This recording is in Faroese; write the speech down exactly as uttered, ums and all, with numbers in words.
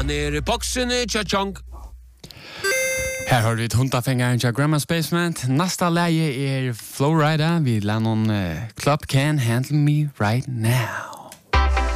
Han er boksen Cha-Chong. Her har vi et hundafengeren til Grandma's Basement. Næsta leie er Flowrider. Vi lader noen uh, Club Can Handle Me Right Now.